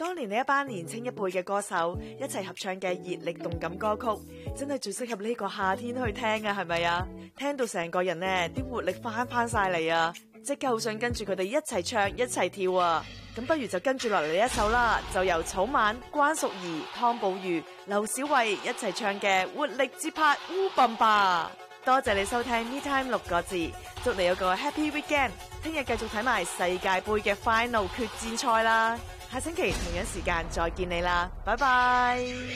當年呢一班年青一輩嘅歌手一齊合唱嘅熱力動感歌曲，真係最適合呢個夏天去聽啊，係咪啊？聽到成個人呢啲活力翻晒嚟啊，即刻好想跟住佢哋一齊唱一齊跳啊！咁不如就跟住落嚟呢一首啦，就由草蜢、關淑怡、湯寶如、劉小慧一齊唱嘅《活力節拍烏笨吧》。多謝你收聽 Me Time 6個字，祝你有個 Happy Weekend。聽日繼續睇埋世界盃嘅 Final 決戰賽啦，下星期同樣時間再見你啦，拜拜。